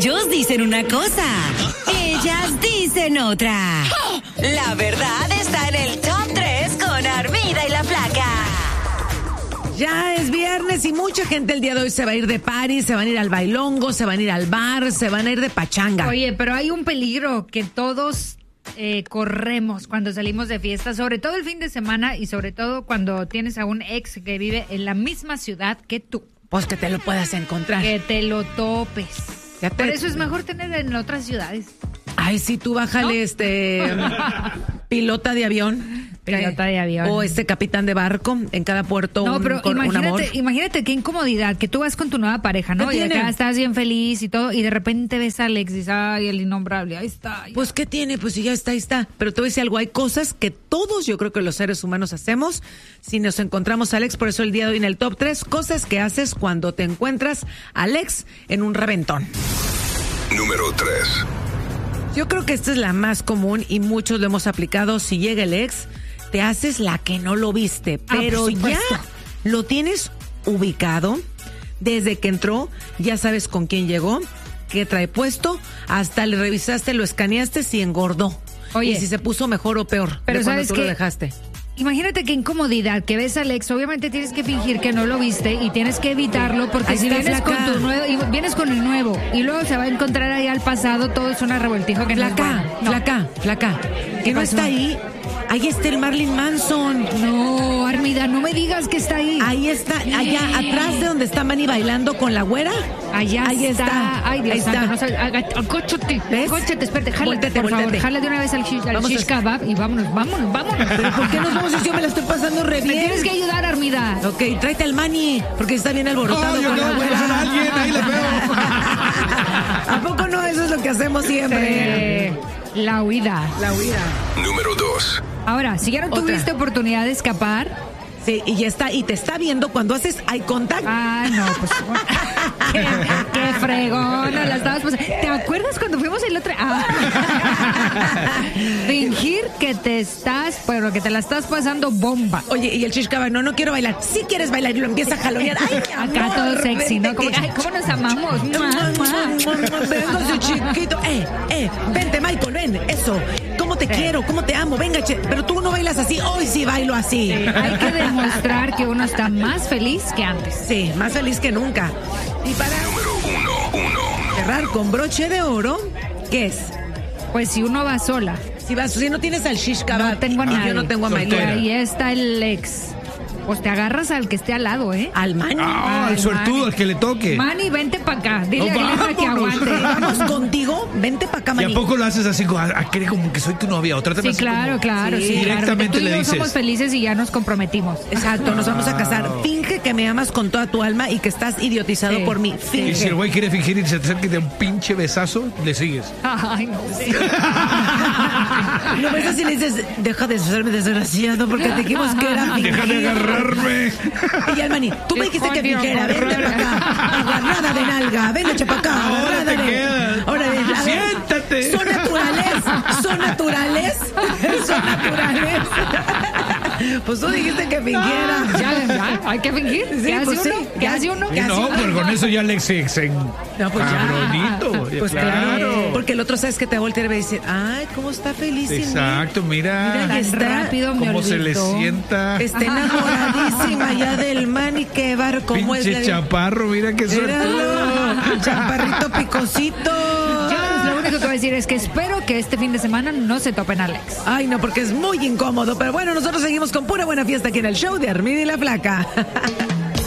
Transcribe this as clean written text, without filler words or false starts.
Ellos dicen una cosa, ellas dicen otra. La verdad está en el Top 3 con Armida y la Flaca. Ya es viernes y mucha gente el día de hoy se va a ir de party, se van a ir al bailongo, se van a ir al bar, se van a ir de pachanga. Oye, pero hay un peligro que todos corremos cuando salimos de fiesta, sobre todo el fin de semana y sobre todo cuando tienes a un ex que vive en la misma ciudad que tú. Pues que te lo puedas encontrar. Que te lo topes. Por eso es mejor tener en otras ciudades. Ay, sí, tú bájale, ¿no? Pilota de avión. Pilota de avión. O capitán de barco en cada puerto. No, pero un amor. Imagínate qué incomodidad, que tú vas con tu nueva pareja, ¿no? Y acá estás bien feliz y todo, y de repente ves a Alex y dices, ay, el innombrable, ahí está. Ya. Pues, ¿qué tiene? Pues ya está, ahí está. Pero te voy a decir algo, hay cosas que todos, yo creo que los seres humanos hacemos si nos encontramos a Alex. Por eso el día de hoy en el Top 3, cosas que haces cuando te encuentras a Alex en un reventón. Número 3. Yo creo que esta es la más común y muchos lo hemos aplicado. Si llega el ex, te haces la que no lo viste, pero ya lo tienes ubicado. Desde que entró, ya sabes con quién llegó, qué trae puesto, hasta le revisaste, lo escaneaste si engordó. Oye, y si se puso mejor o peor pero de cuando ¿sabes tú qué? Lo dejaste. Imagínate qué incomodidad que ves a Alex, obviamente tienes que fingir que no lo viste y tienes que evitarlo porque ahí si está, vienes flaca. con tu nuevo y vienes con el nuevo y luego se va a encontrar ahí al pasado, todo es una revoltijo que Flaca, no es bueno. flaca. ¿Que no pasó? está ahí? Ahí está el Marilyn Manson. No, Armida, no me digas que está ahí. Ahí está, allá atrás de donde está Manny bailando con la güera. Allá ahí está. Ay, Dios ahí santo, está. no sabes. Acóchate, ¿Ves? espérate, jala, Vuéltete, por favor, vuéltete. jala de una vez al shish kebab y vámonos. ¿Pero por qué nos vamos si yo me la estoy pasando re Me bien? tienes que ayudar, Armida. Ok, tráete al Manny, porque está bien alborotado. Yo con la acabo de güera. conocer a alguien, ahí le veo. ¿A poco no? Eso es lo que hacemos siempre. La huida. Número 2. Ahora, si ya no Otra. tuviste oportunidad de escapar. Sí, y ya está, y te está viendo cuando haces eye contact. Ah, no, pues. qué fregón, no la estabas pasando. ¿Te acuerdas cuando fuimos el otro? Fingir que te la estás pasando bomba. Oye, y el Shishkaba, no quiero bailar. Si quieres bailar y lo empieza a jalonear. Ay, mi Acá amor, todo sexy, ¿no? vente que- ¿Cómo nos amamos? Véngase, chiquito. Vente, Michael, ven. Eso. ¿Cómo te quiero? ¿Cómo te amo? Venga, pero tú no bailas así. Hoy sí bailo así. Hay que demostrar que uno está más feliz que antes. Sí, más feliz que nunca. Y para Número 1. cerrar con broche de oro, ¿qué es? Pues si uno va sola. Si no tienes al shish kebab, No tengo a nadie. yo no tengo a Y Michael. ahí está el ex. Pues te agarras al que esté al lado, ¿eh? Al Manny. El suertudo, al que le toque. Manny, vente para acá. Dile a Glenda que vámonos. aguante. Vamos contigo, vente para acá, ¿Y Manny. a poco lo haces así, como que soy tu novia? O trátame Sí, así claro, como- claro. Sí, Sí, directamente claro. Tú y le yo dices. somos felices y ya nos comprometimos. Exacto, nos vamos a casar. Finge que me amas con toda tu alma y que estás idiotizado Sí. por mí. Y si Finge. el güey quiere fingir y se te acerca y te da un pinche besazo, le sigues. Ay, no sé. Lo besas y le dices, deja de hacerme desgraciado porque te dijimos que era fingir. Deja de agarrarme. Y el Manny, tú me dijiste que fingiera, vente para acá. Agarrada de nalga, ven, echa para acá. Ahora agarrada te de- quedas. Ahora, a ver, Siéntate. Son naturales. Pues tú dijiste que fingiera. Ya, hay que fingir. Sí, ¿Qué hace pues sí, uno? ¿Qué ya. hace uno? ¿Qué hace No, uno? pero con eso ya le exigen. No, pues ya. Cabronito. Pues claro. Porque el otro sabes que te va a voltear y va a decir, ay, cómo está feliz sin mí. Exacto, mira. Mira, Tan está- rápido me Cómo se le olvidó. sienta. Está enamoradísima ya del Manny, qué bar, cómo es Pinche la... chaparro, mira qué suerte. Míralo, chaparrito picosito. Yo lo único que voy a decir es que espero que este fin de semana no se topen a Alex. Ay, no, porque es muy incómodo. Pero bueno, nosotros seguimos con pura buena fiesta aquí en el show de Armida y la Flaca.